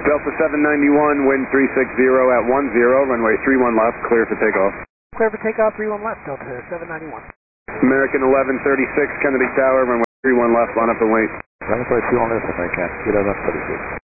Delta 791, wind 360 at 10, runway 31 left, clear for takeoff. Clear for takeoff, 31 left, Delta 791. American 1136, Kennedy Tower, runway 31 left, line up and wait. Runway 31 left, American 1136.